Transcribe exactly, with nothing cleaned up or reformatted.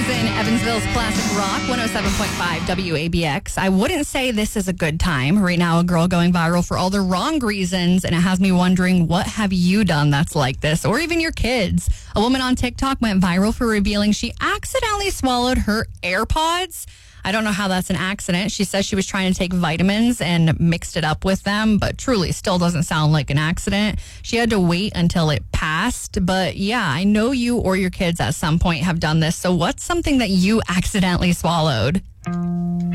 in Evansville's Classic Rock, one oh seven point five W A B X. I wouldn't say this is a good time. Right now, a girl going viral for all the wrong reasons, and it has me wondering, what have you done that's like this? Or even your kids. A woman on TikTok went viral for revealing she accidentally swallowed her AirPods. I don't know how that's an accident. She says she was trying to take vitamins and mixed it up with them, but truly still doesn't sound like an accident. She had to wait until it passed. But yeah, I know you or your kids at some point have done this. So what's something that you accidentally swallowed?